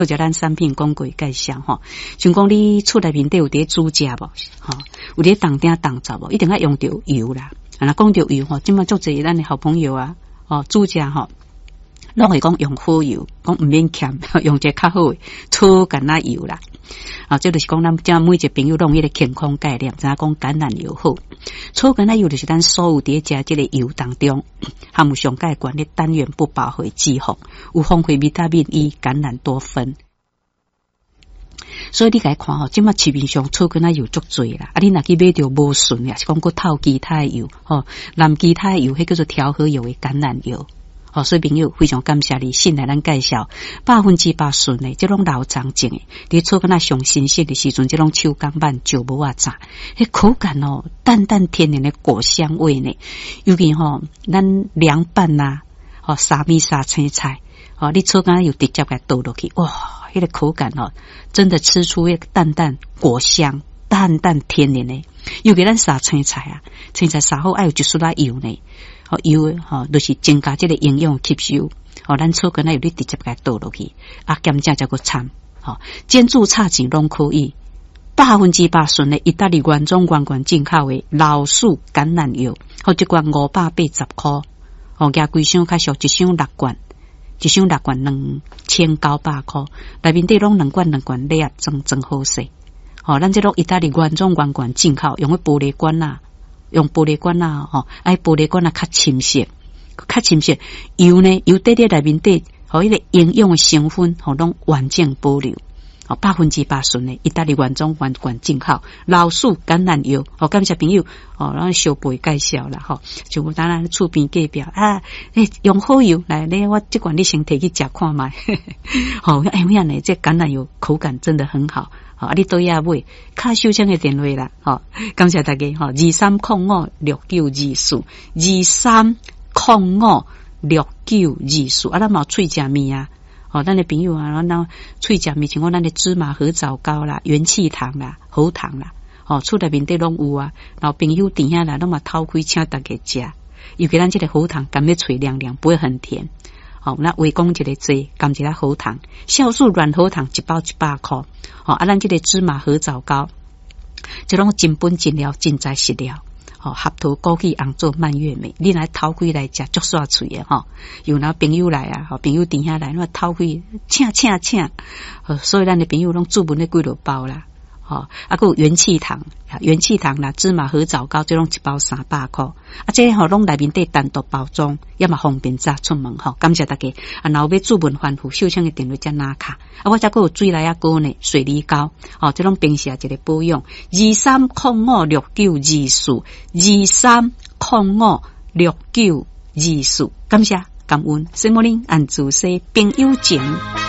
或者咱产品讲过介绍吼，像讲你厝内面底有伫煮食无吼，有伫当鼎当灶无，一定要用到油啦。那讲到油吼，即马足侪咱的好朋友啊，煮食吼，拢会讲用好油，讲毋免欠，用一个较好的粗橄榄油啦。这就是讲咱即每一个朋友拢有迄个健康概念，知影讲橄榄油好。粗橄榄油就是咱所有伫食即个油当中，含有上介悬的单元不饱和脂肪，有丰富维他命 E、橄榄多酚。所以你来看吼，即马市面上粗橄榄油足侪啦，你若去买着无顺呀，是讲佫透其他的油，蓝其他的油，迄叫做调和油的橄榄油。所以朋友非常感谢你，先来咱介绍100%顺的，这种老长种的，你粗橄榄上新鲜的时阵，这种手工版就无啊炸，迄口感淡淡天然的果香味呢。尤其咱凉拌呐，沙米沙青菜，你粗橄榄油直接给倒落去，哇，迄个口感真的吃出迄个淡淡果香，淡淡天然的。尤其咱沙青菜啊，青菜沙好爱有一丝仔油呢。油就是增加这个营养吸收。咱粗橄榄油你直接给它倒落去，咸正才个掺。煎煮炒钱拢可以。100%顺的意大利原装原罐进口的老树橄榄油，一罐580块。价规箱较俗，一箱6罐，2900块。内面底拢2罐粒啊，真好势。咱这种意大利原装原罐进口，用玻璃罐啊。用玻璃罐啊，玻璃罐啊较深色，油呢，油底内面底，迄个营养的成分，拢完整保留，100%顺的意大利原装原罐进口老树橄榄油，感谢朋友，咱小辈介绍啦，就我当然厝边隔壁用好油来咧，我这罐你先摕去食看卖，样呢，这橄榄油口感真的很好。你都要买，卡收枪的电话啦，感谢大家，23056924，23056924，咱嘛喙食面啊，咱的朋友啊，咱喙食面像咱的芝麻合枣糕啦、元气糖啦、喉糖啦，厝内面底拢有啊，然后朋友店下来，拢嘛偷开请大家食，尤其咱这个喉糖，甘要脆凉凉，不会很甜。那围讲一个剂，甘一个喉糖，酵素软喉糖一包100块。咱这个芝麻合枣糕，这种真本真料真材实料。合桃枸杞红做蔓越莓，你来偷开来食，足煞脆的有那朋友来啊，朋友店下来，那偷开请，所以咱的朋友拢注文咧几落包啦。还有元气糖啦，芝麻合枣糕这种一包300块，这拢内面底单独包装，也嘛方便早出门感谢大家。若要注文反复，小枪的电话才拿卡。我再还有水来膏呢，水梨膏，这种平时一个保养。23056924，23056924，感谢感恩，什么人按自西朋友情。